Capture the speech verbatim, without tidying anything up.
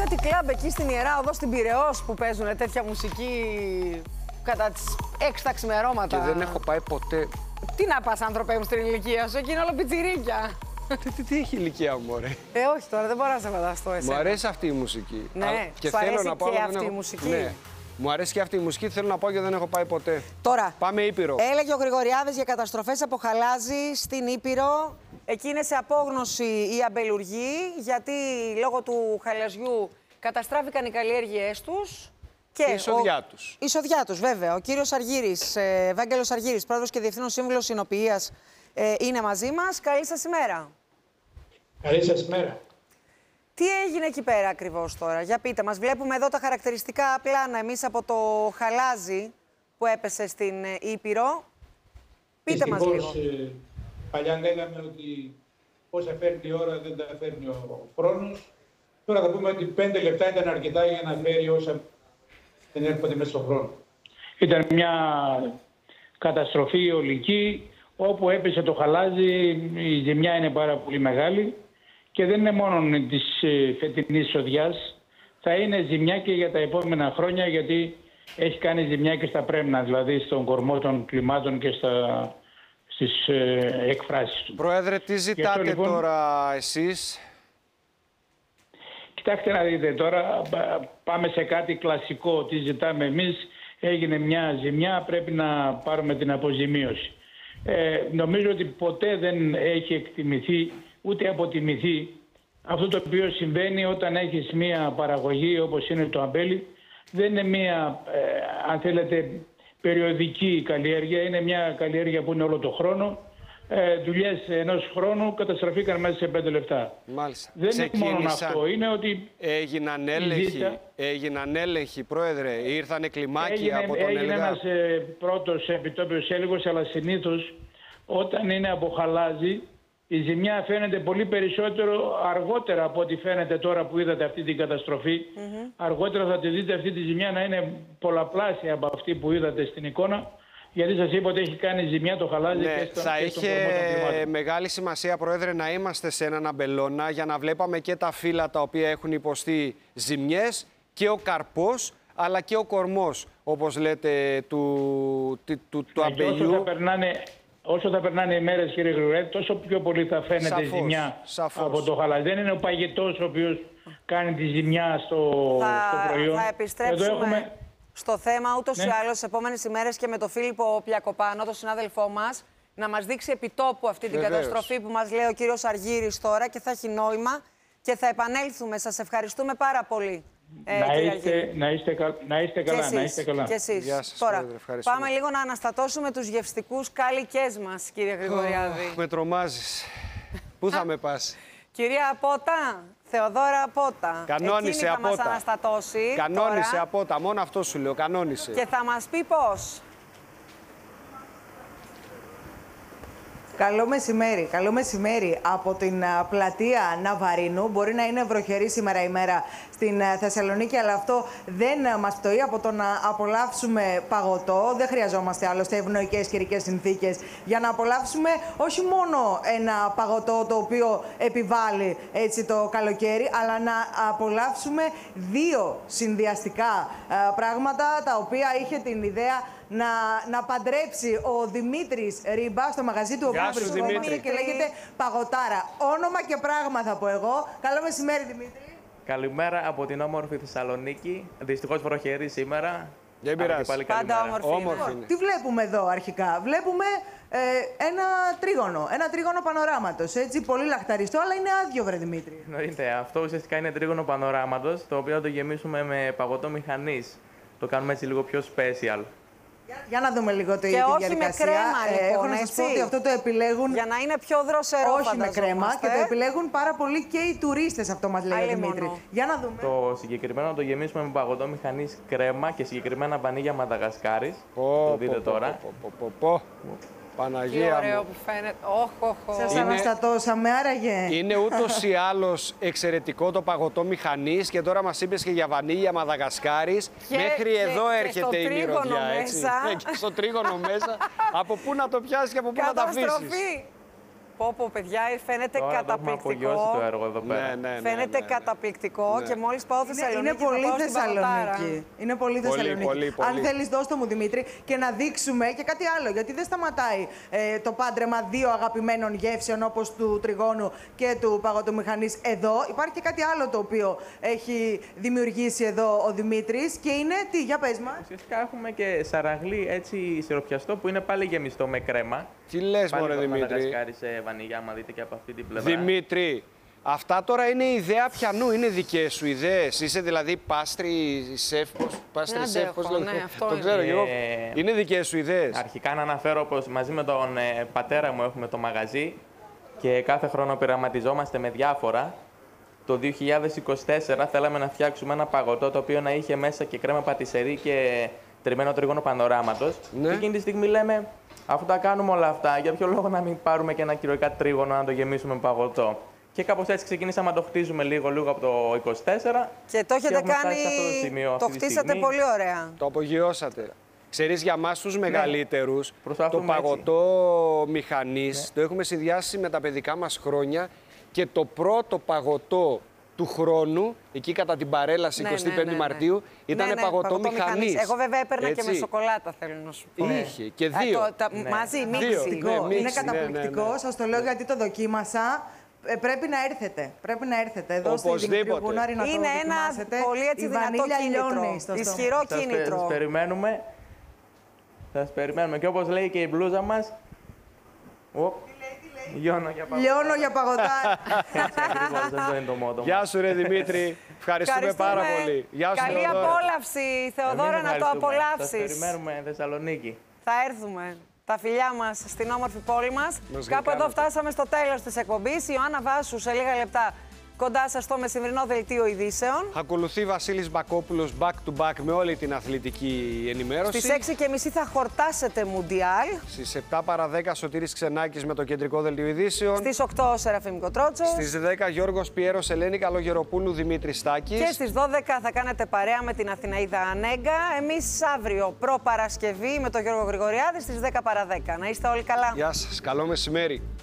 κάτι κλαμπ εκεί στην Ιερά Οδό στην Πειραιώς που παίζουν τέτοια μουσική κατά τις έξι τα ξημερώματα. Και δεν έχω πάει ποτέ. Τι να πας, άνθρωπε μου, στην ηλικία σου, εκεί είναι όλο πιτσιρίκια. Τι, τι, τι έχει ηλικία μου, μωρέ. Ε, όχι τώρα, δεν μπορώ να σε φανταστώ εσένα. Μου αρέσει αυτή η μουσική. Ναι, Α, και σου θέλω αρέσει να πάω, και δεν αυτή έχω... η μουσική. Ναι. Μου αρέσει και αυτή η μουσική, θέλω να πάω και δεν έχω πάει ποτέ. Τώρα, πάμε Ήπειρο. Έλεγε ο Γρηγοριάδης για καταστροφές από χαλάζι στην Ήπειρο. Εκεί είναι σε απόγνωση οι αμπελουργοί, γιατί λόγω του χαλαζιού καταστράφηκαν οι καλλιέργειές τους. Και η εισοδιά τους. Η εισοδιά τους, βέβαια. Ο κύριος Αργύρης, ε, Ευάγγελος Αργύρης, πρόεδρος και διευθύνων σύμβουλος συνοποιείας, ε, είναι μαζί μας. Καλή σας ημέρα. Καλή σας ημέρα. Τι έγινε εκεί πέρα ακριβώς τώρα, για πείτε μας. Βλέπουμε εδώ τα χαρακτηριστικά πλάνα εμείς από το χαλάζι που έπεσε στην Ήπειρο. Πείτε μας λίγο. Ε, παλιά λέγαμε ότι όσα φέρνει η ώρα δεν τα φέρνει ο χρόνος. Τώρα θα πούμε ότι πέντε λεπτά ήταν αρκετά για να φέρει όσα δεν έρχονται μέσα στον χρόνο. Ήταν μια καταστροφή ολική, όπου έπεσε το χαλάζι, η ζημιά είναι πάρα πολύ μεγάλη και δεν είναι μόνο της φετινής σοδιάς, θα είναι ζημιά και για τα επόμενα χρόνια, γιατί έχει κάνει ζημιά και στα πρέμνα, δηλαδή στον κορμό των κλιμάτων και στα, στις ε, εκφράσεις του. Πρόεδρε, τι ζητάτε αυτό, λοιπόν, τώρα εσείς? Κοιτάξτε να δείτε τώρα, πάμε σε κάτι κλασικό. Τι ζητάμε εμείς? Έγινε μια ζημιά, πρέπει να πάρουμε την αποζημίωση. Ε, νομίζω ότι ποτέ δεν έχει εκτιμηθεί ούτε αποτιμηθεί αυτό το οποίο συμβαίνει όταν έχεις μια παραγωγή όπως είναι το αμπέλι. Δεν είναι μια, ε, αν θέλετε, περιοδική καλλιέργεια, είναι μια καλλιέργεια που είναι όλο το χρόνο. Ε, δουλειές ενός χρόνου καταστραφήκαν μέσα σε πέντε λεπτά. Μάλιστα. Δεν είναι μόνο αυτό, είναι ότι έγιναν έλεγχοι, ζήτα... έγιναν έλεγχοι, Πρόεδρε, ήρθανε κλιμάκια έγινε, από τον έγινε ΕΛΓΑ. Έγινε ένας ε, πρώτος επιτόπιος έλεγχος, αλλά συνήθως όταν είναι από χαλάζι, η ζημιά φαίνεται πολύ περισσότερο αργότερα από ό,τι φαίνεται τώρα που είδατε αυτή την καταστροφή. Mm-hmm. Αργότερα θα τη δείτε αυτή τη ζημιά να είναι πολλαπλάσια από αυτή που είδατε στην εικόνα. Γιατί σας είπα ότι έχει κάνει ζημιά το χαλάζι, ναι, και, στο, θα και στον είχε κορμό των κλιμάτων. μεγάλη σημασία, Πρόεδρε, να είμαστε σε έναν αμπελώνα για να βλέπαμε και τα φύλλα τα οποία έχουν υποστεί ζημιές και ο καρπός αλλά και ο κορμός, όπως λέτε, του, του, του, του αμπελιού. Όσο θα περνάνε, όσο θα περνάνε οι μέρες, κύριε Γρηγορέτη, τόσο πιο πολύ θα φαίνεται σαφώς, ζημιά σαφώς. από το χαλάζι. Δεν είναι ο παγετός ο οποίος κάνει τη ζημιά στο, θα, στο προϊόν. Θα επιστρέψουμε... Εδώ έχουμε... στο θέμα ούτως ναι. ή άλλως τις επόμενες ημέρες και με τον Φίλιππο Πλιακοπάνο, τον συνάδελφό μας, να μας δείξει επιτόπου αυτή την Βεβαίως. καταστροφή που μας λέει ο κύριος Αργύρης τώρα και θα έχει νόημα και θα επανέλθουμε. Σας ευχαριστούμε πάρα πολύ. Ε, να, είστε, να, είστε, να είστε καλά, εσείς, να είστε καλά. Και εσείς. Γεια σας, τώρα, Πρόεδρε, πάμε λίγο να αναστατώσουμε τους γευστικούς κάλικες μας, κύριε Γρηγοριάδη. Oh, με τρομάζεις. Πού θα με πας? Κυρία Απότα, Θεοδώρα Απότα. Κανόνισε Εκείνη θα Απότα. μας αναστατώσει. Κανόνισε τώρα, Απότα, μόνο αυτό σου λέω, κανόνισε. Και θα μας πει πώς. Καλό μεσημέρι, καλό μεσημέρι από την πλατεία Ναβαρίνου. Μπορεί να είναι βροχερή σήμερα η μέρα στην Θεσσαλονίκη, αλλά αυτό δεν μας πτωεί από το να απολαύσουμε παγωτό. Δεν χρειαζόμαστε άλλωστε ευνοϊκές καιρικές συνθήκες για να απολαύσουμε όχι μόνο ένα παγωτό το οποίο επιβάλλει έτσι το καλοκαίρι, αλλά να απολαύσουμε δύο συνδυαστικά πράγματα τα οποία είχε την ιδέα να, να παντρέψει ο Δημήτρης Ρίμπα στο μαγαζί του, όπου βρισκόμαστε και λέγεται Παγωτάρα. Όνομα και πράγμα θα πω εγώ. Καλό μεσημέρι, Δημήτρη. Καλημέρα από την όμορφη Θεσσαλονίκη. Δυστυχώς βροχερή σήμερα. Δεν πειράζει. Πάντα όμορφη. όμορφη είναι. Τι βλέπουμε εδώ αρχικά? Βλέπουμε ε, ένα τρίγωνο, ένα τρίγωνο πανοράματος. Έτσι, πολύ λαχταριστό, αλλά είναι άδειο, βρε Δημήτρη. Εννοείται. Αυτό ουσιαστικά είναι τρίγωνο πανοράματος, το οποίο θα το γεμίσουμε με παγωτό μηχανής. Το κάνουμε έτσι λίγο πιο special. Για, για να δούμε λίγο το ίδιο. Και όχι διαδικασία. με κρέμα, λοιπόν, ε, έχω να σας πω ότι αυτό το επιλέγουν. Για να είναι πιο δροσερό, όχι με κρέμα. Και το επιλέγουν πάρα πολύ και οι τουρίστες, αυτό μας λέει ο Δημήτρη. Για να δούμε. Το συγκεκριμένο να το γεμίσουμε με παγωτό μηχανής κρέμα και συγκεκριμένα βανίγια Μαδαγασκάρης. Oh, το δείτε oh, τώρα. Oh, oh, oh, oh. Παναγία τι ωραίο μου. που φαίνεται. Oh, oh, oh. Σας είναι... αναστατώσαμε, άραγε. Είναι ούτως ή άλλως εξαιρετικό το παγωτό μηχανής και τώρα μας είπες και για βανίλια Μαδαγασκάρης. Και, Μέχρι και, εδώ και έρχεται η μυρωδιά, έτσι. Μέσα. Και στο τρίγωνο μέσα. Από πού να το πιάσεις και από πού να τα αφήσεις. Πω, πω, παιδιά, φαίνεται Τώρα καταπληκτικό. Το έχουμε απογειώσει το έργο εδώ πέρα. Ναι, ναι, ναι, Φαίνεται ναι, ναι. καταπληκτικό Ναι. και μόλις πάω Θεσσαλονίκη. Είναι πολύ θα πάω στην Παγωτάρα. Θεσσαλονίκη. Είναι πολύ Πολύ, Θεσσαλονίκη. πολύ, πολύ. Αν θέλεις, δώσ' το μου, Δημήτρη, και να δείξουμε και κάτι άλλο. Γιατί δεν σταματάει ε, το πάντρεμα δύο αγαπημένων γεύσεων όπως του τριγώνου και του παγωτομηχανής εδώ. Υπάρχει και κάτι άλλο το οποίο έχει δημιουργήσει εδώ ο Δημήτρης και είναι τι, για πες μας. Ουσιαστικά έχουμε και σαραγλί έτσι σιροπιαστό που είναι πάλι γεμιστό με κρέμα. Τι λες, Πάλι μωρέ το Δημήτρη. Μαδαγασκάρι σε βανιγιά, άμα δείτε και από αυτή την πλευρά. Δημήτρη, αυτά τώρα είναι ιδέα πιανού, είναι δικές σου ιδέες. Είσαι δηλαδή πάστρι σεφ, πώς, πάστρι Δεν σεφ, αντέχω, πώς λέγεται. ναι, αυτό Το είναι. ξέρω κι εγώ. Ε, Είναι δικές σου ιδέες. Αρχικά να αναφέρω πως μαζί με τον ε, πατέρα μου έχουμε το μαγαζί και κάθε χρόνο πειραματιζόμαστε με διάφορα. Το δύο χιλιάδες είκοσι τέσσερα θέλαμε να φτιάξουμε ένα παγωτό το οποίο να είχε μέσα και κρέμα πατησερί και τριμμένο τρίγωνο πανοράματος. Ναι. Και εκείνη τη στιγμή λέμε, αφού τα κάνουμε όλα αυτά, για ποιο λόγο να μην πάρουμε και ένα κυριολεκτικά τρίγωνο να το γεμίσουμε με παγωτό. Και κάπως έτσι ξεκινήσαμε να το χτίζουμε λίγο-λίγο από το είκοσι τέσσερα. Και το έχετε έχουμε κάνει. φτάσει σε αυτό το σημείο Το αυτή τη χτίσατε στιγμή. πολύ ωραία. Το απογειώσατε. Ξέρεις, για μας τους μεγαλύτερους, το προσπαθούμε παγωτό μηχανής το έχουμε συνδυάσει με τα παιδικά μας χρόνια και το πρώτο παγωτό του χρόνου, εκεί κατά την παρέλαση Ναι, εικοστή πέμπτη ναι, ναι, ναι. Μαρτίου, ήταν Ναι, ναι, παγωτό μηχανής. Εγώ βέβαια έπαιρνα και Έτσι. με σοκολάτα, θέλω να σου πω. Είχε και Α, δύο. το- τα- Ναι. Μαζί, Δύο. μίξη. Ναι, Καταπληκτικό. μίξη, Είναι ναι, καταπληκτικό. ναι, ναι. Σας το λέω γιατί το δοκίμασα. Ε, πρέπει να έρθετε. Πρέπει να έρθετε εδώ στη Οπωσδήποτε. Δημητρίου Γουνάρη να το Είναι ένα δοκιμάσετε. πολύ έτσι Η δυνατό βανίλια κίνητρο. λιώνει στο στόμα. Ισχυρό Σας, πε- κίνητρο. σας περιμένουμε. Σας περιμένουμε. Και όπως λέει και η μπλούζα μας. Οπ. Λιώνω για παγωτά. Λιώνω για παγωτά. Έτσι ακριβώς, αυτό είναι το μότο μας. Γεια σου ρε Δημήτρη, ευχαριστούμε πάρα πολύ. Γεια σου Καλή Θεοδόρα. απόλαυση, Θεοδόρα, Εμείς να το ευχαριστούμε. Σας απολαύσεις. περιμένουμε Θεσσαλονίκη. Θα έρθουμε. Τα φιλιά μας στην όμορφη πόλη μας. Μας Κάπου εδώ γλυκάνατε. φτάσαμε στο τέλος της εκπομπής. Η Ιωάννα Βάσου σε λίγα λεπτά κοντά σας στο μεσημβρινό δελτίο ειδήσεων. Ακολουθεί Βασίλης Μπακόπουλος back to back με όλη την αθλητική ενημέρωση. Στις έξι και μισή θα χορτάσετε Μουντιάλ. Στις επτά παρά δέκα Σωτήρης Ξενάκης με το κεντρικό δελτίο ειδήσεων. Στις οκτώ ο Σεραφείμ Κοτρότσος. Στις δέκα Γιώργος Πιέρος, Ελένη Καλογεροπούλου, Δημήτρης Στάκης. Και στις δώδεκα θα κάνετε παρέα με την Αθηναίδα Ανέγκα. Εμείς αύριο προ-Παρασκευή με τον Γιώργο Γρηγοριάδη στις δέκα παρά δέκα. Να είστε όλοι καλά. Γεια σας, καλό μεσημέρι.